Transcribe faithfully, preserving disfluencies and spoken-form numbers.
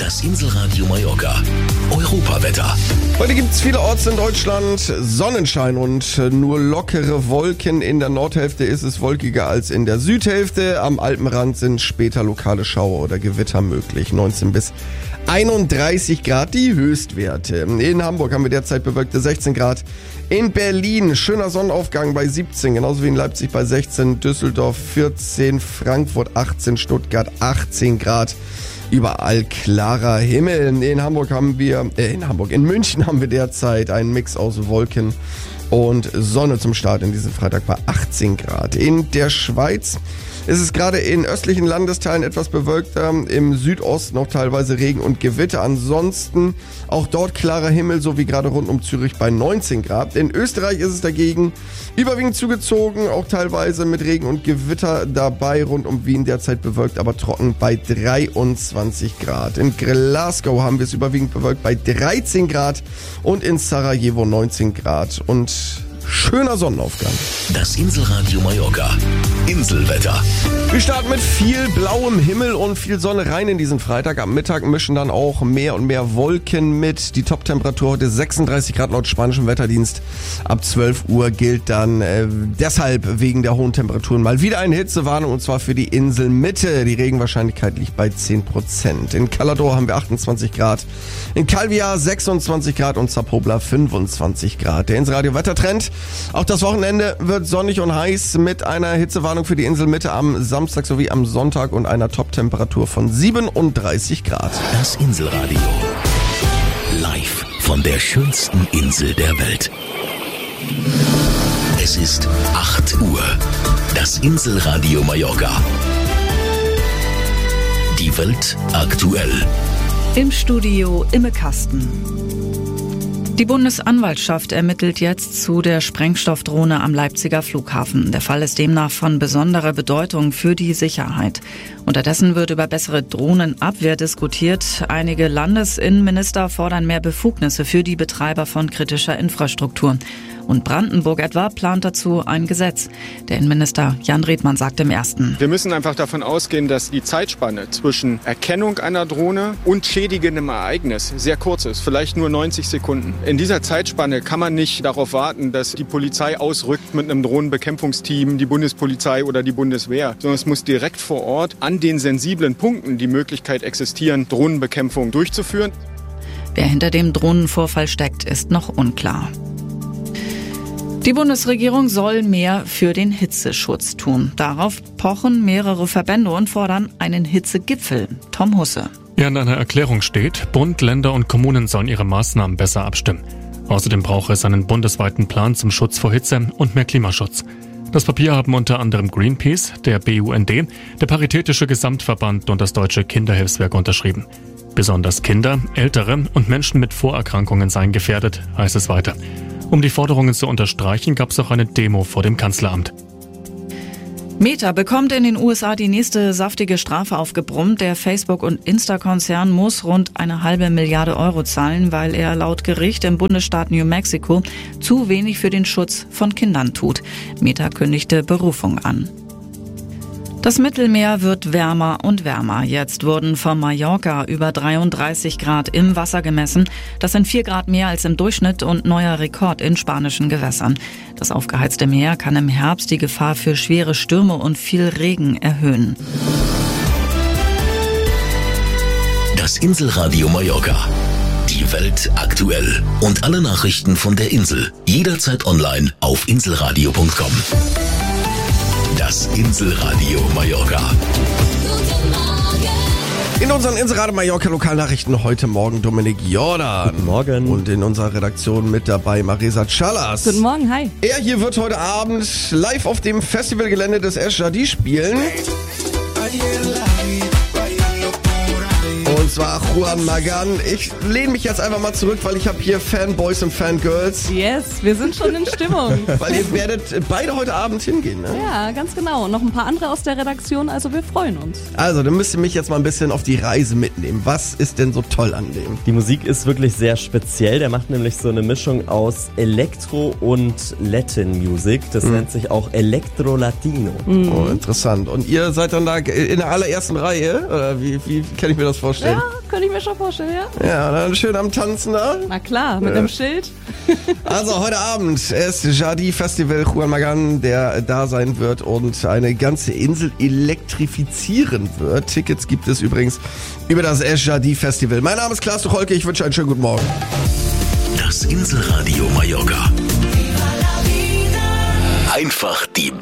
Das Inselradio Mallorca. Europawetter. Heute gibt es vielerorts in Deutschland Sonnenschein und nur lockere Wolken. In der Nordhälfte ist es wolkiger als in der Südhälfte. Am Alpenrand sind später lokale Schauer oder Gewitter möglich. neunzehn bis einunddreißig Grad die Höchstwerte. In Hamburg haben wir derzeit bewölkte sechzehn Grad. In Berlin schöner Sonnenaufgang bei siebzehn, genauso wie in Leipzig bei sechzehn, Düsseldorf vierzehn, Frankfurt achtzehn, Stuttgart achtzehn Grad. Überall klarer Himmel. In Hamburg haben wir, äh, in Hamburg, in München haben wir derzeit einen Mix aus Wolken und Sonne zum Start in diesem Freitag bei achtzehn Grad. In der Schweiz ist es gerade in östlichen Landesteilen etwas bewölkter, im Südosten auch teilweise Regen und Gewitter. Ansonsten auch dort klarer Himmel, so wie gerade rund um Zürich bei neunzehn Grad. In Österreich ist es dagegen überwiegend zugezogen, auch teilweise mit Regen und Gewitter dabei. Rund um Wien derzeit bewölkt, aber trocken bei dreiundzwanzig Grad. In Glasgow haben wir es überwiegend bewölkt bei dreizehn Grad und in Sarajevo neunzehn Grad. Und schöner Sonnenaufgang. Das Inselradio Mallorca. Inselwetter. Wir starten mit viel blauem Himmel und viel Sonne rein in diesen Freitag. Am Mittag mischen dann auch mehr und mehr Wolken mit. Die Top-Temperatur heute sechsunddreißig Grad laut spanischem Wetterdienst. Ab zwölf Uhr gilt dann äh, deshalb wegen der hohen Temperaturen mal wieder eine Hitzewarnung, und zwar für die Inselmitte. Die Regenwahrscheinlichkeit liegt bei zehn Prozent. In Calador haben wir achtundzwanzig Grad. In Calviá sechsundzwanzig Grad und Zapobla fünfundzwanzig Grad. Der Inselradio Wettertrend. Auch das Wochenende wird sonnig und heiß mit einer Hitzewarnung für die Inselmitte am Samstag sowie am Sonntag und einer Top-Temperatur von siebenunddreißig Grad. Das Inselradio. Live von der schönsten Insel der Welt. Es ist acht Uhr. Das Inselradio Mallorca. Die Welt aktuell. Im Studio Imme Kasten. Die Bundesanwaltschaft ermittelt jetzt zu der Sprengstoffdrohne am Leipziger Flughafen. Der Fall ist demnach von besonderer Bedeutung für die Sicherheit. Unterdessen wird über bessere Drohnenabwehr diskutiert. Einige Landesinnenminister fordern mehr Befugnisse für die Betreiber von kritischer Infrastruktur. Und Brandenburg etwa plant dazu ein Gesetz. Der Innenminister Jan Redmann sagt im Ersten: Wir müssen einfach davon ausgehen, dass die Zeitspanne zwischen Erkennung einer Drohne und schädigendem Ereignis sehr kurz ist, vielleicht nur neunzig Sekunden. In dieser Zeitspanne kann man nicht darauf warten, dass die Polizei ausrückt mit einem Drohnenbekämpfungsteam, die Bundespolizei oder die Bundeswehr, sondern es muss direkt vor Ort an den sensiblen Punkten die Möglichkeit existieren, Drohnenbekämpfung durchzuführen. Wer hinter dem Drohnenvorfall steckt, ist noch unklar. Die Bundesregierung soll mehr für den Hitzeschutz tun. Darauf pochen mehrere Verbände und fordern einen Hitzegipfel. Tom Husse. Ja, in einer Erklärung steht, Bund, Länder und Kommunen sollen ihre Maßnahmen besser abstimmen. Außerdem brauche es einen bundesweiten Plan zum Schutz vor Hitze und mehr Klimaschutz. Das Papier haben unter anderem Greenpeace, der B U N D, der Paritätische Gesamtverband und das Deutsche Kinderhilfswerk unterschrieben. Besonders Kinder, Ältere und Menschen mit Vorerkrankungen seien gefährdet, heißt es weiter. Um die Forderungen zu unterstreichen, gab es auch eine Demo vor dem Kanzleramt. Meta bekommt in den U S A die nächste saftige Strafe aufgebrummt. Der Facebook- und Insta-Konzern muss rund eine halbe Milliarde Euro zahlen, weil er laut Gericht im Bundesstaat New Mexico zu wenig für den Schutz von Kindern tut. Meta kündigte Berufung an. Das Mittelmeer wird wärmer und wärmer. Jetzt wurden von Mallorca über dreiunddreißig Grad im Wasser gemessen. Das sind vier Grad mehr als im Durchschnitt und neuer Rekord in spanischen Gewässern. Das aufgeheizte Meer kann im Herbst die Gefahr für schwere Stürme und viel Regen erhöhen. Das Inselradio Mallorca. Die Welt aktuell. Und alle Nachrichten von der Insel. Jederzeit online auf inselradio punkt com. Das Inselradio Mallorca. In unseren Inselradio Mallorca Lokalnachrichten heute Morgen Dominik Jordan. Guten Morgen. Und in unserer Redaktion mit dabei Marisa Chalas. Guten Morgen, hi. Er hier wird heute Abend live auf dem Festivalgelände des Eschadi spielen. Und zwar Juan Magan. Ich lehne mich jetzt einfach mal zurück, weil ich habe hier Fanboys und Fangirls. Yes, wir sind schon in Stimmung. Weil ihr werdet beide heute Abend hingehen, ne? Ja, ganz genau. Und noch ein paar andere aus der Redaktion, also wir freuen uns. Also, dann müsst ihr mich jetzt mal ein bisschen auf die Reise mitnehmen. Was ist denn so toll an dem? Die Musik ist wirklich sehr speziell. Der macht nämlich so eine Mischung aus Elektro und Latin Music. Das mhm. nennt sich auch Electro Latino. Mhm. Oh, interessant. Und ihr seid dann da in der allerersten Reihe? Oder wie, wie kann ich mir das vorstellen? Ja, könnte ich mir schon vorstellen, ja. Ja, dann schön am Tanzen da. Na klar, mit Ja. dem Schild. Also heute Abend ist Jadi Festival Juan Magan, der da sein wird und eine ganze Insel elektrifizieren wird. Tickets gibt es übrigens über das Jadi Festival. Mein Name ist Klaas Tucholke, ich wünsche einen schönen guten Morgen. Das Inselradio Mallorca. Einfach die